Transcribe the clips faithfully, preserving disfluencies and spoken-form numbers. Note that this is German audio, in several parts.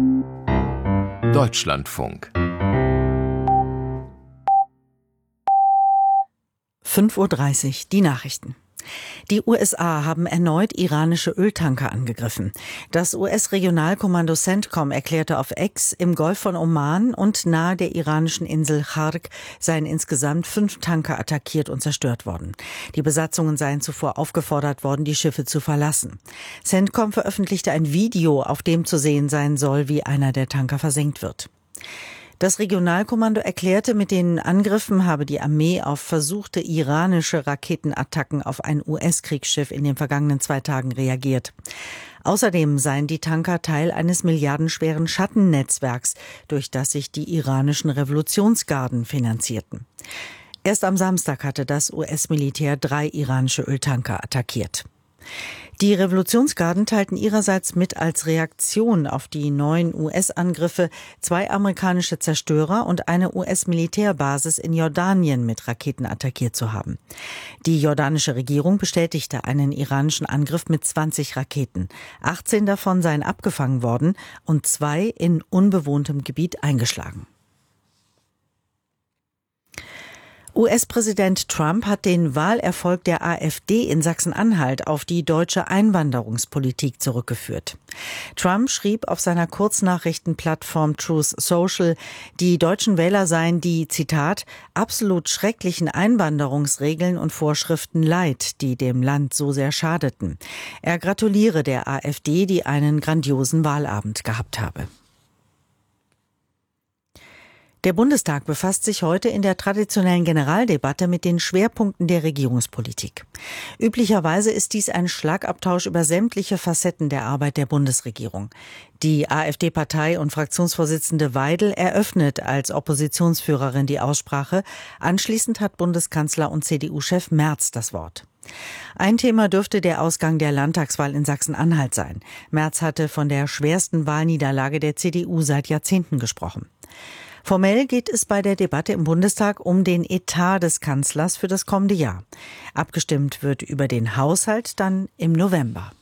Deutschlandfunk. fünf Uhr dreißig, die Nachrichten. Die U S A haben erneut iranische Öltanker angegriffen. Das U S-Regionalkommando CENTCOM erklärte auf X, im Golf von Oman und nahe der iranischen Insel Chark seien insgesamt fünf Tanker attackiert und zerstört worden. Die Besatzungen seien zuvor aufgefordert worden, die Schiffe zu verlassen. CENTCOM veröffentlichte ein Video, auf dem zu sehen sein soll, wie einer der Tanker versenkt wird. Das Regionalkommando erklärte, mit den Angriffen habe die Armee auf versuchte iranische Raketenattacken auf ein U S-Kriegsschiff in den vergangenen zwei Tagen reagiert. Außerdem seien die Tanker Teil eines milliardenschweren Schattennetzwerks, durch das sich die iranischen Revolutionsgarden finanzierten. Erst am Samstag hatte das U S-Militär drei iranische Öltanker attackiert. Die Revolutionsgarden teilten ihrerseits mit, als Reaktion auf die neuen U S-Angriffe zwei amerikanische Zerstörer und eine U S-Militärbasis in Jordanien mit Raketen attackiert zu haben. Die jordanische Regierung bestätigte einen iranischen Angriff mit zwanzig Raketen. achtzehn davon seien abgefangen worden und zwei in unbewohntem Gebiet eingeschlagen. U S-Präsident Trump hat den Wahlerfolg der AfD in Sachsen-Anhalt auf die deutsche Einwanderungspolitik zurückgeführt. Trump schrieb auf seiner Kurznachrichtenplattform Truth Social, die deutschen Wähler seien die, Zitat, absolut schrecklichen Einwanderungsregeln und Vorschriften leid, die dem Land so sehr schadeten. Er gratuliere der AfD, die einen grandiosen Wahlabend gehabt habe. Der Bundestag befasst sich heute in der traditionellen Generaldebatte mit den Schwerpunkten der Regierungspolitik. Üblicherweise ist dies ein Schlagabtausch über sämtliche Facetten der Arbeit der Bundesregierung. Die AfD-Partei- und Fraktionsvorsitzende Weidel eröffnet als Oppositionsführerin die Aussprache. Anschließend hat Bundeskanzler und C D U-Chef Merz das Wort. Ein Thema dürfte der Ausgang der Landtagswahl in Sachsen-Anhalt sein. Merz hatte von der schwersten Wahlniederlage der C D U seit Jahrzehnten gesprochen. Formell geht es bei der Debatte im Bundestag um den Etat des Kanzlers für das kommende Jahr. Abgestimmt wird über den Haushalt dann im November.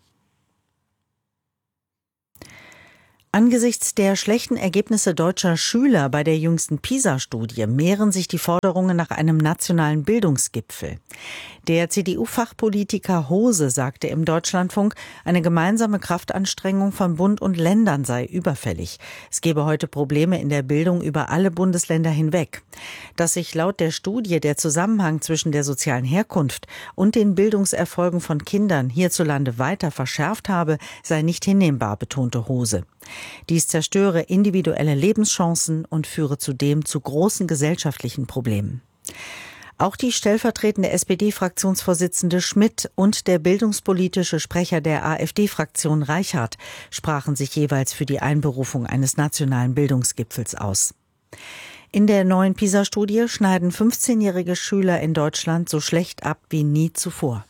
Angesichts der schlechten Ergebnisse deutscher Schüler bei der jüngsten PISA-Studie mehren sich die Forderungen nach einem nationalen Bildungsgipfel. Der C D U-Fachpolitiker Hose sagte im Deutschlandfunk, eine gemeinsame Kraftanstrengung von Bund und Ländern sei überfällig. Es gebe heute Probleme in der Bildung über alle Bundesländer hinweg. Dass sich laut der Studie der Zusammenhang zwischen der sozialen Herkunft und den Bildungserfolgen von Kindern hierzulande weiter verschärft habe, sei nicht hinnehmbar, betonte Hose. Dies zerstöre individuelle Lebenschancen und führe zudem zu großen gesellschaftlichen Problemen. Auch die stellvertretende S P D-Fraktionsvorsitzende Schmidt und der bildungspolitische Sprecher der AfD-Fraktion Reichhardt sprachen sich jeweils für die Einberufung eines nationalen Bildungsgipfels aus. In der neuen PISA-Studie schneiden fünfzehnjährige Schüler in Deutschland so schlecht ab wie nie zuvor.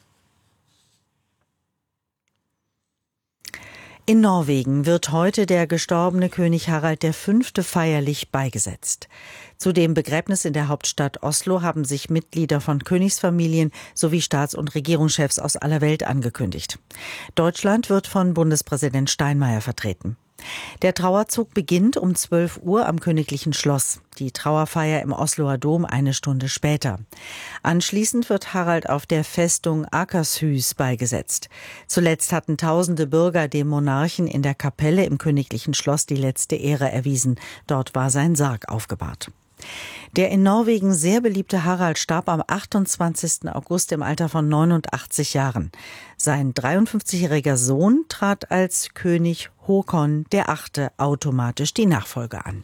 In Norwegen wird heute der gestorbene König Harald der Fünfte feierlich beigesetzt. Zu dem Begräbnis in der Hauptstadt Oslo haben sich Mitglieder von Königsfamilien sowie Staats- und Regierungschefs aus aller Welt angekündigt. Deutschland wird von Bundespräsident Steinmeier vertreten. Der Trauerzug beginnt um zwölf Uhr am Königlichen Schloss. Die Trauerfeier im Osloer Dom eine Stunde später. Anschließend wird Harald auf der Festung Akershus beigesetzt. Zuletzt hatten tausende Bürger dem Monarchen in der Kapelle im Königlichen Schloss die letzte Ehre erwiesen. Dort war sein Sarg aufgebahrt. Der in Norwegen sehr beliebte Harald starb am achtundzwanzigsten August im Alter von neunundachtzig Jahren. Sein dreiundfünfzigjähriger Sohn trat als König Håkon der Achte automatisch die Nachfolge an.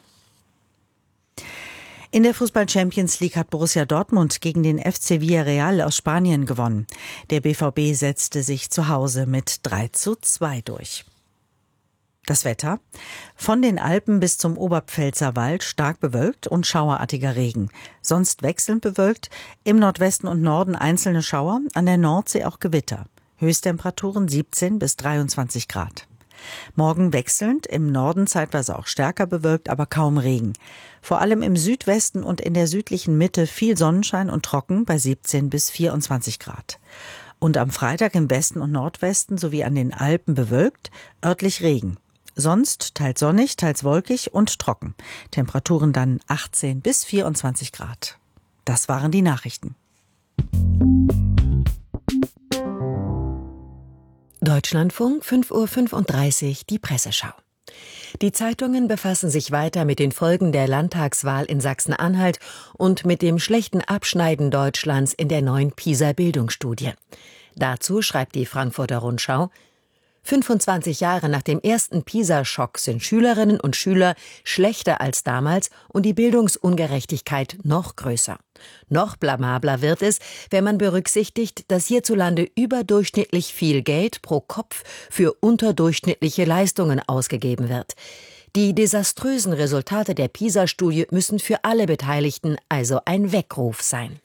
In der Fußball-Champions League hat Borussia Dortmund gegen den F C Villarreal aus Spanien gewonnen. Der B V B setzte sich zu Hause mit drei zu zwei durch. Das Wetter: Von den Alpen bis zum Oberpfälzer Wald stark bewölkt und schauerartiger Regen. Sonst wechselnd bewölkt, im Nordwesten und Norden einzelne Schauer, an der Nordsee auch Gewitter. Höchsttemperaturen siebzehn bis dreiundzwanzig Grad. Morgen wechselnd, im Norden zeitweise auch stärker bewölkt, aber kaum Regen. Vor allem im Südwesten und in der südlichen Mitte viel Sonnenschein und trocken bei siebzehn bis vierundzwanzig Grad. Und am Freitag im Westen und Nordwesten sowie an den Alpen bewölkt, örtlich Regen. Sonst teils sonnig, teils wolkig und trocken. Temperaturen dann achtzehn bis vierundzwanzig Grad. Das waren die Nachrichten. Deutschlandfunk, fünf Uhr fünfunddreißig, die Presseschau. Die Zeitungen befassen sich weiter mit den Folgen der Landtagswahl in Sachsen-Anhalt und mit dem schlechten Abschneiden Deutschlands in der neuen PISA-Bildungsstudie. Dazu schreibt die Frankfurter Rundschau: fünfundzwanzig Jahre nach dem ersten PISA-Schock sind Schülerinnen und Schüler schlechter als damals und die Bildungsungerechtigkeit noch größer. Noch blamabler wird es, wenn man berücksichtigt, dass hierzulande überdurchschnittlich viel Geld pro Kopf für unterdurchschnittliche Leistungen ausgegeben wird. Die desaströsen Resultate der PISA-Studie müssen für alle Beteiligten also ein Weckruf sein.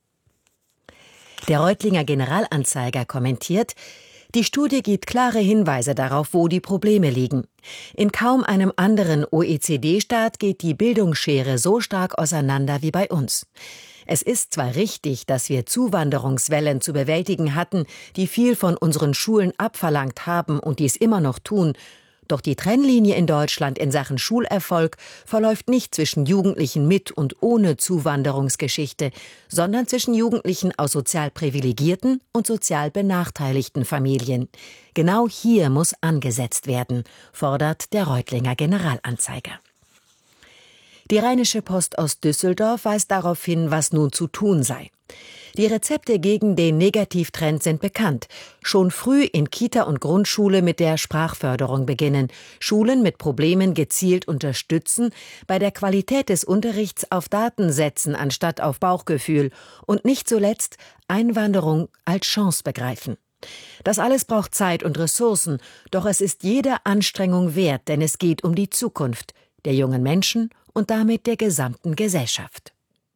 Der Reutlinger Generalanzeiger kommentiert: Die Studie gibt klare Hinweise darauf, wo die Probleme liegen. In kaum einem anderen O E C D-Staat geht die Bildungsschere so stark auseinander wie bei uns. Es ist zwar richtig, dass wir Zuwanderungswellen zu bewältigen hatten, die viel von unseren Schulen abverlangt haben und dies immer noch tun, doch die Trennlinie in Deutschland in Sachen Schulerfolg verläuft nicht zwischen Jugendlichen mit und ohne Zuwanderungsgeschichte, sondern zwischen Jugendlichen aus sozial privilegierten und sozial benachteiligten Familien. Genau hier muss angesetzt werden, fordert der Reutlinger Generalanzeiger. Die Rheinische Post aus Düsseldorf weist darauf hin, was nun zu tun sei. Die Rezepte gegen den Negativtrend sind bekannt. Schon früh in Kita und Grundschule mit der Sprachförderung beginnen, Schulen mit Problemen gezielt unterstützen, bei der Qualität des Unterrichts auf Daten setzen anstatt auf Bauchgefühl und nicht zuletzt Einwanderung als Chance begreifen. Das alles braucht Zeit und Ressourcen, doch es ist jede Anstrengung wert, denn es geht um die Zukunft der jungen Menschen und damit der gesamten Gesellschaft.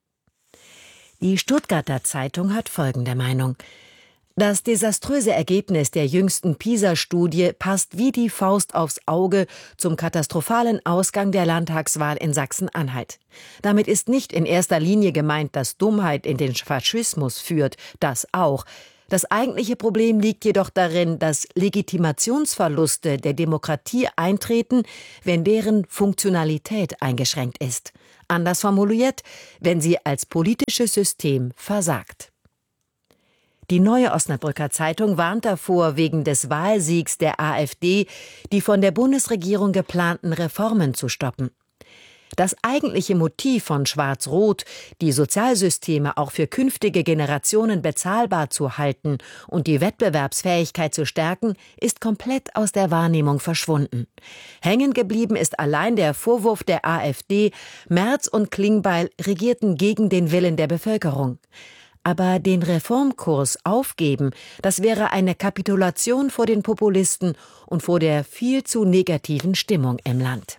Die Stuttgarter Zeitung hat folgende Meinung: Das desaströse Ergebnis der jüngsten PISA-Studie passt wie die Faust aufs Auge zum katastrophalen Ausgang der Landtagswahl in Sachsen-Anhalt. Damit ist nicht in erster Linie gemeint, dass Dummheit in den Faschismus führt, das auch. Das eigentliche Problem liegt jedoch darin, dass Legitimationsverluste der Demokratie eintreten, wenn deren Funktionalität eingeschränkt ist. Anders formuliert, wenn sie als politisches System versagt. Die Neue Osnabrücker Zeitung warnt davor, wegen des Wahlsiegs der AfD die von der Bundesregierung geplanten Reformen zu stoppen. Das eigentliche Motiv von Schwarz-Rot, die Sozialsysteme auch für künftige Generationen bezahlbar zu halten und die Wettbewerbsfähigkeit zu stärken, ist komplett aus der Wahrnehmung verschwunden. Hängen geblieben ist allein der Vorwurf der AfD, Merz und Klingbeil regierten gegen den Willen der Bevölkerung. Aber den Reformkurs aufgeben, das wäre eine Kapitulation vor den Populisten und vor der viel zu negativen Stimmung im Land.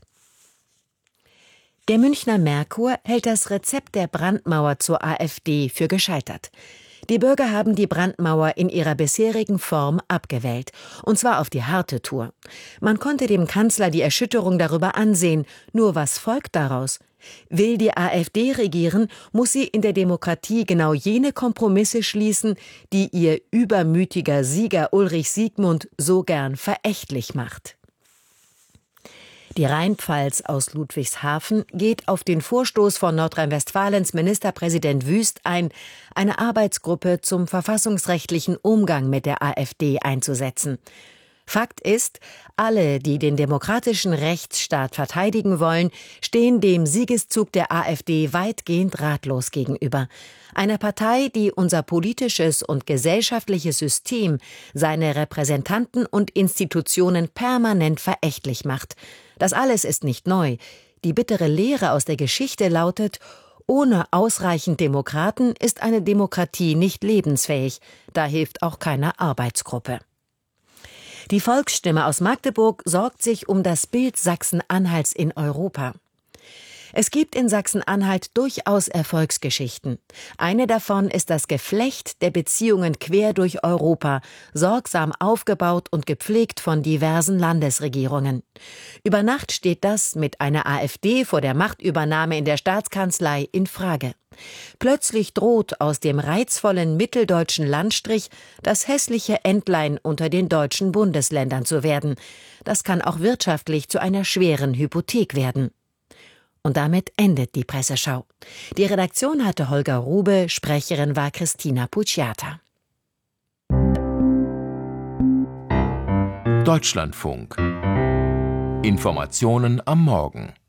Der Münchner Merkur hält das Rezept der Brandmauer zur AfD für gescheitert. Die Bürger haben die Brandmauer in ihrer bisherigen Form abgewählt, und zwar auf die harte Tour. Man konnte dem Kanzler die Erschütterung darüber ansehen, nur was folgt daraus? Will die AfD regieren, muss sie in der Demokratie genau jene Kompromisse schließen, die ihr übermütiger Sieger Ulrich Siegmund so gern verächtlich macht. Die Rheinpfalz aus Ludwigshafen geht auf den Vorstoß von Nordrhein-Westfalens Ministerpräsident Wüst ein, eine Arbeitsgruppe zum verfassungsrechtlichen Umgang mit der AfD einzusetzen. Fakt ist, alle, die den demokratischen Rechtsstaat verteidigen wollen, stehen dem Siegeszug der AfD weitgehend ratlos gegenüber. Einer Partei, die unser politisches und gesellschaftliches System, seine Repräsentanten und Institutionen permanent verächtlich macht. Das alles ist nicht neu. Die bittere Lehre aus der Geschichte lautet: Ohne ausreichend Demokraten ist eine Demokratie nicht lebensfähig. Da hilft auch keine Arbeitsgruppe. Die Volksstimme aus Magdeburg sorgt sich um das Bild Sachsen-Anhalts in Europa. Es gibt in Sachsen-Anhalt durchaus Erfolgsgeschichten. Eine davon ist das Geflecht der Beziehungen quer durch Europa, sorgsam aufgebaut und gepflegt von diversen Landesregierungen. Über Nacht steht das mit einer AfD vor der Machtübernahme in der Staatskanzlei in Frage. Plötzlich droht aus dem reizvollen mitteldeutschen Landstrich das hässliche Entlein unter den deutschen Bundesländern zu werden. Das kann auch wirtschaftlich zu einer schweren Hypothek werden. Und damit endet die Presseschau. Die Redaktion hatte Holger Rube, Sprecherin war Christina Pucciata. Deutschlandfunk. Informationen am Morgen.